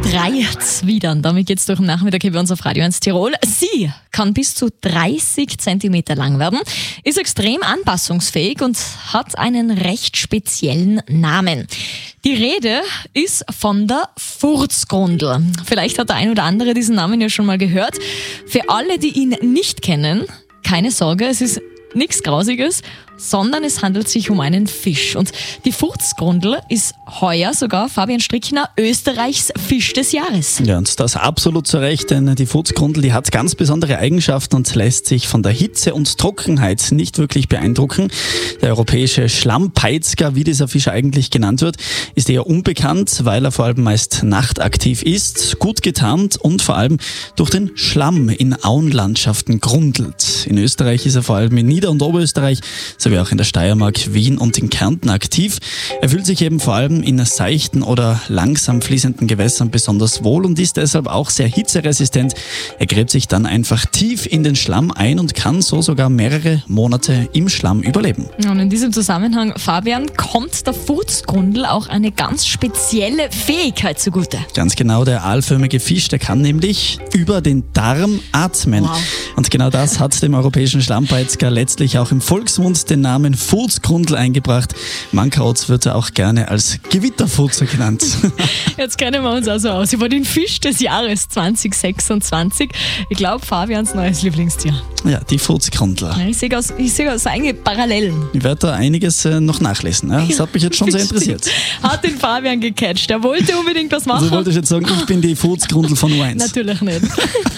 frei zwidern. Damit geht's durch den Nachmittag hier bei uns auf Radio 1 Tirol. Sie kann bis zu 30 Zentimeter lang werden, ist extrem anpassungsfähig und hat einen recht speziellen Namen. Die Rede ist von der Furzgrundel. Vielleicht hat der ein oder andere diesen Namen ja schon mal gehört. Für alle, die ihn nicht kennen, keine Sorge, es ist nichts Grausiges, sondern es handelt sich um einen Fisch. Und die Furzgrundel ist heuer sogar, Fabian Strickner, Österreichs Fisch des Jahres. Ja, und das absolut zu Recht, denn die Furzgrundel, die hat ganz besondere Eigenschaften und lässt sich von der Hitze und Trockenheit nicht wirklich beeindrucken. Der europäische Schlammpeitzger, wie dieser Fisch eigentlich genannt wird, ist eher unbekannt, weil er vor allem meist nachtaktiv ist, gut getarnt und vor allem durch den Schlamm in Auenlandschaften grundelt. In Österreich ist er vor allem in Nieder- und Oberösterreich sowie auch in der Steiermark, Wien und in Kärnten aktiv. Er fühlt sich eben vor allem in seichten oder langsam fließenden Gewässern besonders wohl und ist deshalb auch sehr hitzeresistent. Er gräbt sich dann einfach tief in den Schlamm ein und kann so sogar mehrere Monate im Schlamm überleben. Und in diesem Zusammenhang, Fabian, kommt der Furzgrundel auch eine ganz spezielle Fähigkeit zugute. Ganz genau, der aalförmige Fisch, der kann nämlich über den Darm atmen. Wow. Und genau das hat dem europäischen Schlammpeitzger letztlich auch im Volksmund den Namen Furzgrundel eingebracht. Mancherorts wird er auch gerne als Gewitterfurzer genannt. Jetzt kennen wir uns also aus über den Fisch des Jahres 2026. Ich glaube, Fabians neues Lieblingstier. Ja, die Furzgrundel. Ich sehe einige Parallelen. Ich werde da einiges noch nachlesen. Ja? Das hat mich jetzt schon sehr interessiert. Hat den Fabian gecatcht. Er wollte unbedingt was machen. Also wollte ich jetzt sagen, ich bin die Furzgrundel von U1. Natürlich nicht.